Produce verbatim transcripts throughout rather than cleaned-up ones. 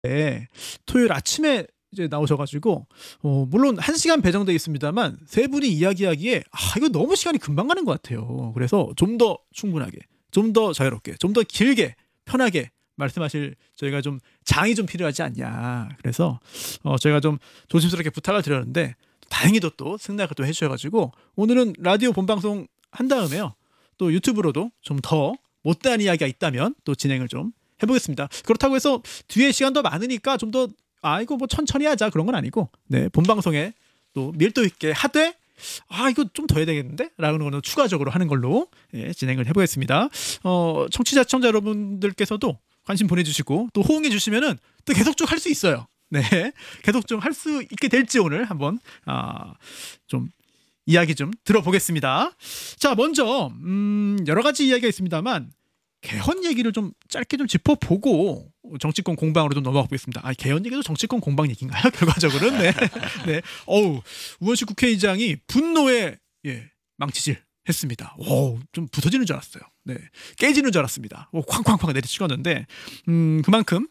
네, 토요일 아침에 이제 나오셔가지고 어, 물론 한 시간 배정돼 있습니다만 세 분이 이야기하기에 아 이거 너무 시간이 금방 가는 것 같아요. 그래서 좀 더 충분하게, 좀 더 자유롭게, 좀 더 길게, 편하게 말씀하실 저희가 좀 장이 좀 필요하지 않냐. 그래서 어, 저희가 좀 조심스럽게 부탁을 드렸는데 다행히도 또 승낙을 또 해주셔가지고 오늘은 라디오 본방송 한 다음에요. 또 유튜브로도 좀 더 못다한 이야기가 있다면 또 진행을 좀 해보겠습니다. 그렇다고 해서 뒤에 시간 더 많으니까 좀 더 아 이거 뭐 천천히 하자 그런 건 아니고 네 본방송에 또 밀도 있게 하되 아 이거 좀 더 해야 되겠는데? 라는 거는 추가적으로 하는 걸로 예, 진행을 해보겠습니다. 어, 청취자 시청자 여러분들께서도 관심 보내주시고 또 호응해 주시면은 또 계속 쭉 할 수 있어요. 네, 계속 좀 할 수 있게 될지 오늘 한번 아, 좀 이야기 좀 들어보겠습니다. 자, 먼저 음, 여러 가지 이야기가 있습니다만 개헌 얘기를 좀 짧게 좀 짚어보고 정치권 공방으로 좀 넘어가 보겠습니다. 아, 개헌 얘기도 정치권 공방 얘기인가요? 결과적으로는 네, 네. 어우 우원식 국회의장이 분노에 예, 망치질 했습니다. 오, 좀 부서지는 줄 알았어요. 네, 깨지는 줄 알았습니다. 오, 쾅쾅쾅 내리치웠는데 음, 그만큼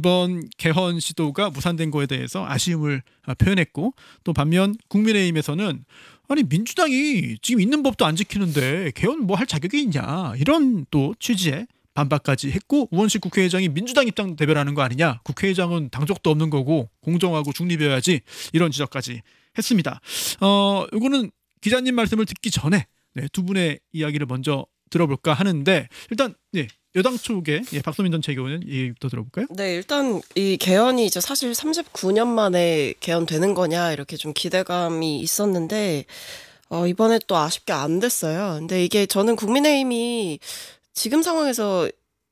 이번 개헌 시도가 무산된 거에 대해서 아쉬움을 표현했고 또 반면 국민의힘에서는 아니 민주당이 지금 있는 법도 안 지키는데 개헌 뭐 할 자격이 있냐 이런 또 취지의 반박까지 했고 우원식 국회의장이 민주당 입장 대변하는 거 아니냐 국회의장은 당적도 없는 거고 공정하고 중립이어야지 이런 지적까지 했습니다. 어 이거는 기자님 말씀을 듣기 전에 네, 두 분의 이야기를 먼저 들어볼까 하는데 일단 네, 여당 쪽에 예, 박소민 전 최고위원 얘기부터 들어볼까요? 네, 일단 이 개헌이 이제 사실 삼십구 년 만에 개헌되는 거냐 이렇게 좀 기대감이 있었는데 어, 이번에 또 아쉽게 안 됐어요. 근데 이게 저는 국민의힘이 지금 상황에서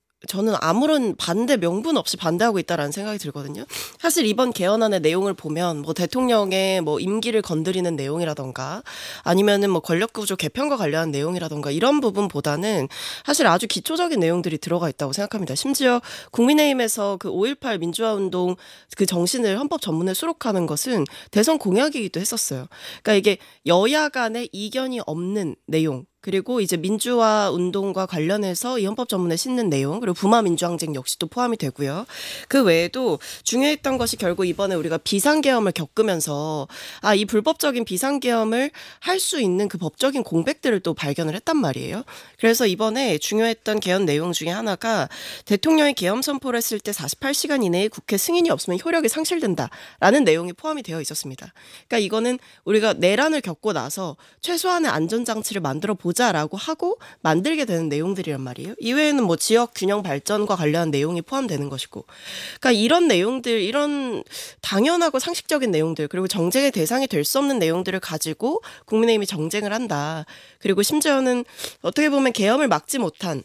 저는 아무런 반대 명분 없이 반대하고 있다라는 생각이 들거든요. 사실 이번 개헌안의 내용을 보면 뭐 대통령의 뭐 임기를 건드리는 내용이라던가 아니면은 뭐 권력구조 개편과 관련한 내용이라던가 이런 부분보다는 사실 아주 기초적인 내용들이 들어가 있다고 생각합니다. 심지어 국민의힘에서 그 오일팔 민주화운동 그 정신을 헌법 전문에 수록하는 것은 대선 공약이기도 했었어요. 그러니까 이게 여야 간의 이견이 없는 내용 그리고 이제 민주화 운동과 관련해서 이 헌법 전문에 싣는 내용 그리고 부마 민주항쟁 역시도 포함이 되고요. 그 외에도 중요했던 것이 결국 이번에 우리가 비상계엄을 겪으면서 아, 이 불법적인 비상계엄을 할 수 있는 그 법적인 공백들을 또 발견을 했단 말이에요. 그래서 이번에 중요했던 개헌 내용 중에 하나가 대통령이 계엄 선포를 했을 때 사십팔 시간 이내에 국회 승인이 없으면 효력이 상실된다라는 내용이 포함이 되어 있었습니다. 그러니까 이거는 우리가 내란을 겪고 나서 최소한의 안전장치를 만들어 보자 라고 하고 만들게 되는 내용들이란 말이에요. 이외에는 뭐 지역 균형 발전과 관련한 내용이 포함되는 것이고 그러니까 이런 내용들 이런 당연하고 상식적인 내용들 그리고 정쟁의 대상이 될 수 없는 내용들을 가지고 국민의힘이 정쟁을 한다. 그리고 심지어는 어떻게 보면 계엄을 막지 못한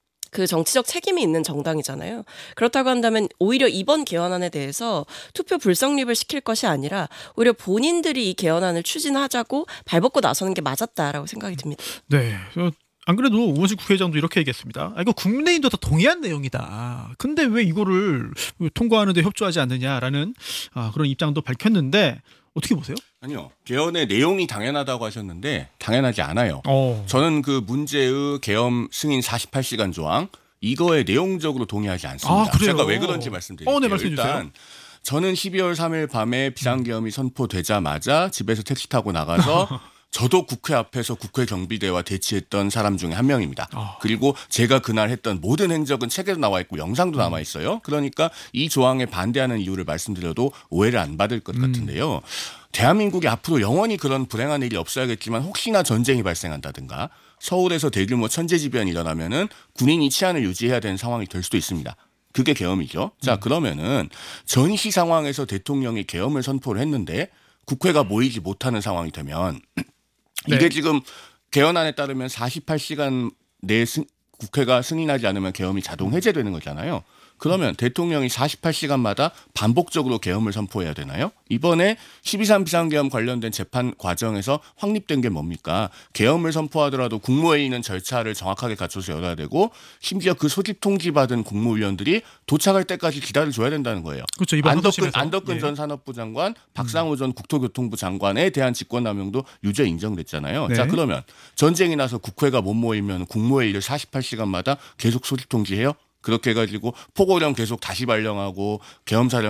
그 정치적 책임이 있는 정당이잖아요. 그렇다고 한다면 오히려 이번 개헌안에 대해서 투표 불성립을 시킬 것이 아니라 오히려 본인들이 이 개헌안을 추진하자고 발벗고 나서는 게 맞았다라고 생각이 듭니다. 네. 안 그래도 우원식 국회의장도 이렇게 얘기했습니다. 아, 이거 국민의힘도 다 동의한 내용이다. 근데 왜 이거를 통과하는데 협조하지 않느냐라는 아, 그런 입장도 밝혔는데 어떻게 보세요? 아니요. 개헌의 내용이 당연하다고 하셨는데 당연하지 않아요. 어. 저는 그 문제의 계엄 승인 사십팔 시간 조항 이거에 내용적으로 동의하지 않습니다. 아, 그래요? 제가 왜 그런지 말씀드릴게요. 어, 네, 말씀해 주세요. 일단 저는 십이월 삼일 밤에 비상계엄이 선포되자마자 집에서 택시 타고 나가서 저도 국회 앞에서 국회 경비대와 대치했던 사람 중에 한 명입니다. 어. 그리고 제가 그날 했던 모든 행적은 책에도 나와 있고 영상도 남아 있어요. 그러니까 이 조항에 반대하는 이유를 말씀드려도 오해를 안 받을 것 음. 같은데요. 대한민국이 앞으로 영원히 그런 불행한 일이 없어야겠지만 혹시나 전쟁이 발생한다든가 서울에서 대규모 천재지변이 일어나면은 군인이 치안을 유지해야 되는 상황이 될 수도 있습니다. 그게 계엄이죠. 자, 그러면은 전시 상황에서 대통령이 계엄을 선포를 했는데 국회가 모이지 못하는 상황이 되면 이게 네. 지금 개헌안에 따르면 사십팔 시간 내에 승, 국회가 승인하지 않으면 계엄이 자동 해제되는 거잖아요. 그러면 대통령이 사십팔 시간마다 반복적으로 계엄을 선포해야 되나요? 이번에 십이 삼 비상계엄 관련된 재판 과정에서 확립된 게 뭡니까? 계엄을 선포하더라도 국무회의는 절차를 정확하게 갖춰서 열어야 되고 심지어 그 소집 통지받은 국무위원들이 도착할 때까지 기다려줘야 된다는 거예요. 그렇죠. 이번 안덕근, 헌법심에서. 안덕근 예. 전 산업부 장관, 박상호 전 국토교통부 장관에 대한 직권남용도 유죄 인정됐잖아요. 네. 자, 그러면 전쟁이 나서 국회가 못 모이면 국무회의를 사십팔 시간마다 계속 소집 통지해요? 그렇게 해가지고 포고령 계속 다시 발령하고 계엄 사령